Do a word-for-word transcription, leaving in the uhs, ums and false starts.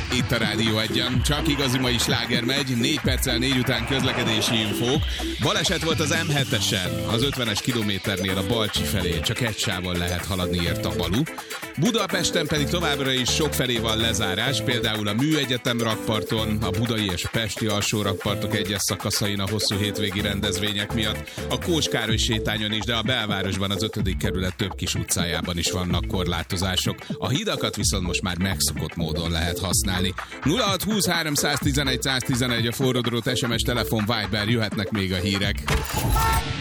itt a Rádió Egyen. Csak igazi mai sláger megy, négy perccel négy után közlekedési infók. Baleset volt az em hetesen, az ötvenes kilométernél a Balcsi felé, csak egy sávon lehet haladni, ért a Balu. Budapesten pedig továbbra is sokfelé van lezárás, például a Műegyetem rakparton, a budai és a pesti alsó rakpartok egyes szakaszain a hosszú hétvégi rendezvények miatt, a Kós Károly sétányon is, de a belvárosban az ötödik kerület több kis utcájában is vannak korlátozások. A hidakat viszont most már megszokott módon lehet használni. nulla hat húsz háromszáztizenegy száztizenegy a forró drót, es em es, telefon, Viber, jöhetnek még a hírek.